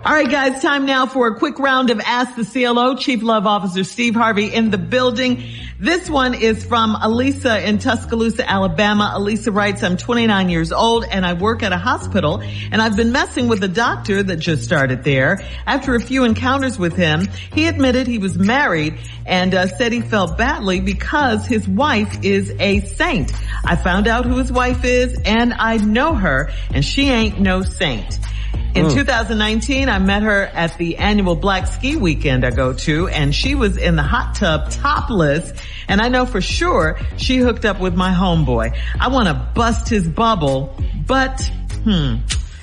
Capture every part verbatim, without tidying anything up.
All right, guys, time now for a quick round of Ask the C L O. Chief Love Officer Steve Harvey in the building. This one is from Elisa in Tuscaloosa, Alabama. Elisa writes, I'm twenty-nine years old and I work at a hospital, and I've been messing with a doctor that just started there. After a few encounters with him, he admitted he was married and uh, said he felt badly because his wife is a saint. I found out who his wife is and I know her, and she ain't no saint. In two thousand nineteen, I met her at the annual Black Ski Weekend I go to, and she was in the hot tub topless, and I know for sure she hooked up with my homeboy. I want to bust his bubble, but, hmm,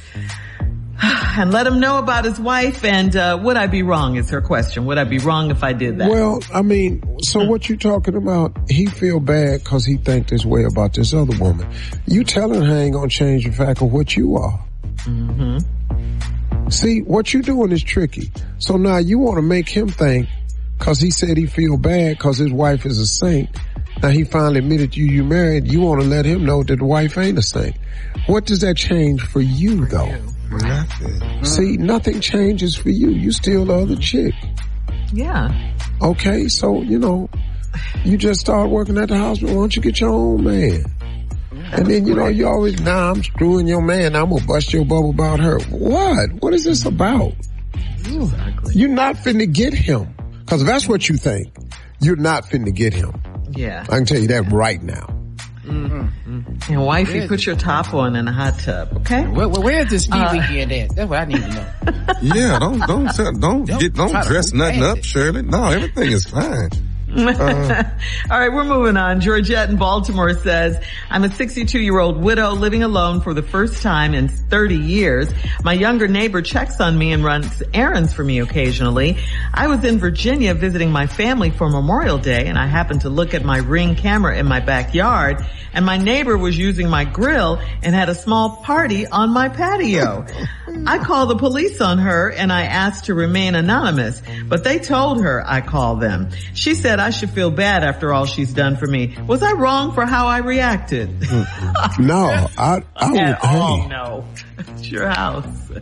and let him know about his wife, and uh, would I be wrong is her question. Would I be wrong if I did that? Well, I mean, so what you talking about, he feel bad because he think this way about this other woman. You telling her ain't going to change the fact of what you are. Mm-hmm. See, what you doing is tricky. So now you want to make him think, cause he said he feel bad cause his wife is a saint. Now he finally admitted you you married. You want to let him know that the wife ain't a saint. What does that change for you though? Nothing. See, nothing changes for you. You still the other chick. Yeah. Okay, so, you know, you just start working at the hospital. Why don't you get your own man? And then, you know, you always, nah, I'm screwing your man. I'm going to bust your bubble about her. What? What is this about? Exactly. You're not finna get him. Because that's what you think. You're not finna get him. Yeah. I can tell you that right now. Mm-hmm. And wifey, where's, put your top on in a hot tub, okay? Where, where, where's the ski uh, weekend at? That's what I need to know. Yeah, don't, don't, don't, don't get, don't dress nothing up, Shirley. No, everything is fine. Uh, All right, we're moving on. Georgette in Baltimore says, I'm a sixty-two-year-old widow living alone for the first time in thirty years. My younger neighbor checks on me and runs errands for me occasionally. I was in Virginia visiting my family for Memorial Day, and I happened to look at my Ring camera in my backyard, and my neighbor was using my grill and had a small party on my patio. I called the police on her and I asked to remain anonymous, but they told her I called them. She said I should feel bad after all she's done for me. Was I wrong for how I reacted? No, I, I would, At all, hey, no. It's your house.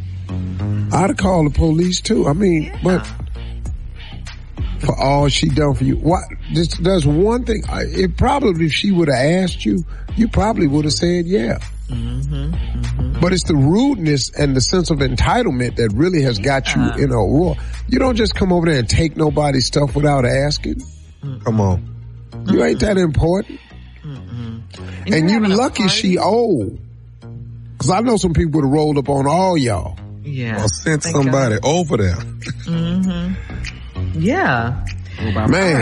I'd call the police too. I mean, Yeah. but for all she done for you, what, this, there's one thing, I, it probably, if she would have asked you, you probably would have said yeah. Mm-hmm, mm-hmm. But it's the rudeness and the sense of entitlement that really has got Yeah. you in a roar. You don't just come over there and take nobody's stuff without asking. Mm-hmm. Come on. You mm-hmm. ain't that important. Mm-hmm. And you lucky she old. Cause I know some people would have rolled up on all y'all. Yeah. Or sent Thank somebody God. over there. Mm-hmm. Yeah. Man.